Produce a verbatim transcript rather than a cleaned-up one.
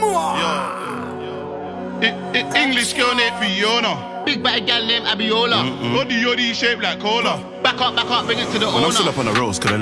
I, I, English girl named Fiona. Big bad gal named Abiola. Body yoddy shaped like cola. Back up, back up, bring it to the When owner. I'm still up on the roast, cause the